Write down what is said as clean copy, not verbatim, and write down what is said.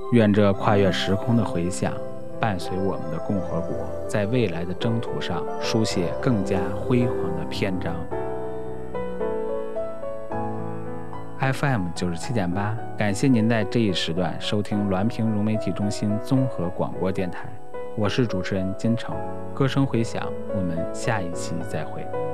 愿这跨越时空的回响，伴随我们的共和国在未来的征途上书写更加辉煌的篇章。FM97.8，感谢您在这一时段收听滦平融媒体中心综合广播电台，我是主持人金城，歌声回响，我们下一期再会。